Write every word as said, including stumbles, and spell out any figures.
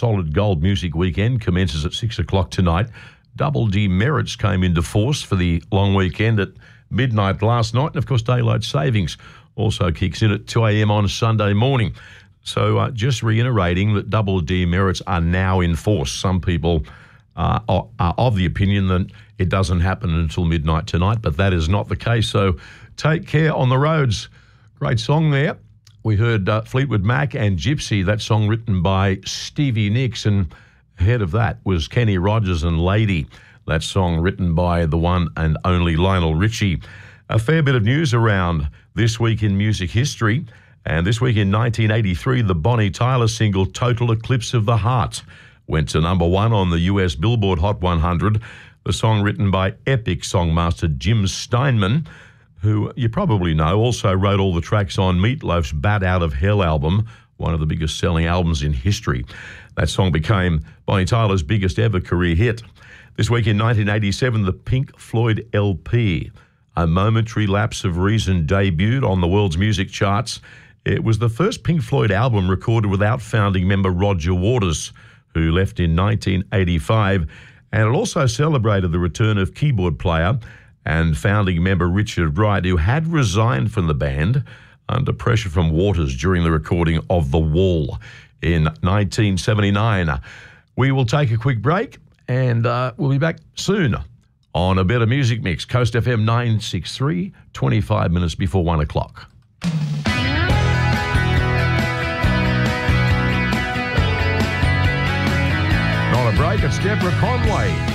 Solid Gold Music Weekend commences at six o'clock tonight. Double demerits came into force for the long weekend at midnight last night. And, of course, daylight savings also kicks in at two a.m. on Sunday morning. So uh, just reiterating that double demerits are now in force. Some people uh, are, are of the opinion that it doesn't happen until midnight tonight, but that is not the case. So take care on the roads. Great song there. We heard uh, Fleetwood Mac and Gypsy, that song written by Stevie Nicks, and ahead of that was Kenny Rogers and Lady, that song written by the one and only Lionel Richie. A fair bit of news around this week in music history, and this week in nineteen eighty-three, the Bonnie Tyler single Total Eclipse of the Heart went to number one on the U S Billboard Hot one hundred, the song written by epic songmaster Jim Steinman, who you probably know also wrote all the tracks on Meatloaf's Bat Out of Hell album, one of the biggest selling albums in history. That song became Bonnie Tyler's biggest ever career hit. This week in nineteen eighty-seven, the Pink Floyd L P, A Momentary Lapse of Reason, debuted on the world's music charts. It was the first Pink Floyd album recorded without founding member Roger Waters, who left in nineteen eighty-five, and it also celebrated the return of keyboard player and founding member Richard Wright, who had resigned from the band under pressure from Waters during the recording of The Wall in nineteen seventy-nine. We will take a quick break, and uh, we'll be back soon on A Better Music Mix, Coast F M nine sixty-three, twenty-five minutes before one o'clock. Not a break, it's Deborah Conway.